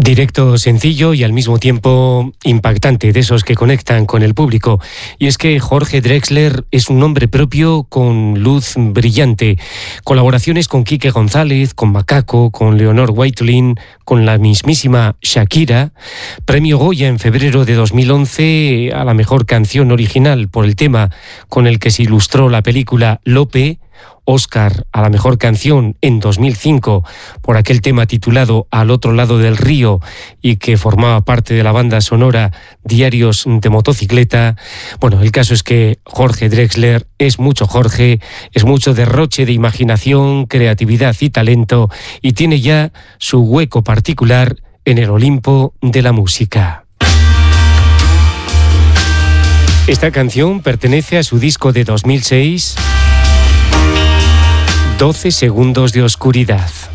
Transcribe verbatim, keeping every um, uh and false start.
Directo, sencillo y al mismo tiempo impactante, de esos que conectan con el público. Y es que Jorge Drexler es un nombre propio con luz brillante. Colaboraciones con Quique González, con Macaco, con Leonor Weitlin, con la mismísima Shakira. Premio Goya en febrero de dos mil once a la mejor canción original por el tema con el que se ilustró la película Lope. Oscar a la mejor canción en dos mil cinco por aquel tema titulado Al otro lado del río y que formaba parte de la banda sonora Diarios de motocicleta. Bueno, el caso es que Jorge Drexler es mucho Jorge, es mucho derroche de imaginación, creatividad y talento, y tiene ya su hueco particular en el Olimpo de la música. Esta canción pertenece a su disco de dos mil seis, doce segundos de oscuridad.